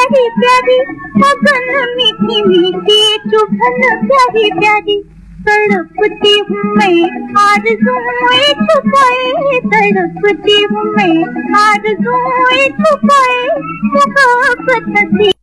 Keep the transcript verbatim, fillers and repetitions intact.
प्यारी प्यारी, मगन मीठी मीठी चुभन प्यारी प्यारी। तड़पती हूँ मैं आरज़ूएं छुपाए, तड़पती हूँ मैं आरज़ूएं छुपाए, मोहब्बत